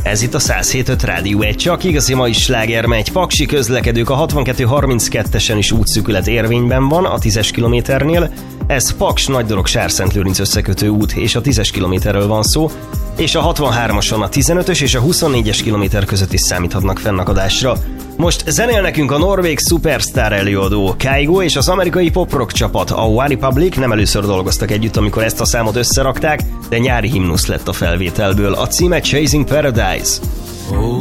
Ez itt a 107.5 Rádió 1, csak igazi mai sláger megy. Paksi közlekedők, a 62-32-esen is útszűkület érvényben van a 10-es kilométernél. Ez Paks Nagydorog-Sárszent-Lőrinc összekötő út, és a 10-es kilométerről van szó. És a 63-ason a 15-ös és a 24-es kilométer között is számíthatnak fennakadásra. Most zenél nekünk a norvég szupersztár előadó Kygo és az amerikai pop-rock csapat, a OneRepublic. Nem először dolgoztak együtt, amikor ezt a számot összerakták, de nyári himnusz lett a felvételből. A címe Chasing Paradise. Oh,